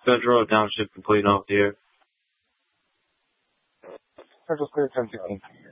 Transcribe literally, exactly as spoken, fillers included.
Federal downshift complete off the air. Central clear ten sixteen.